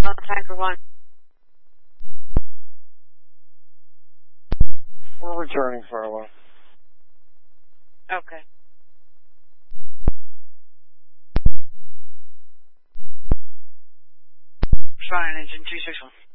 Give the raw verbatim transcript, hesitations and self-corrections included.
on tanker one. We're returning fire one. Okay. Fine, engine two six one.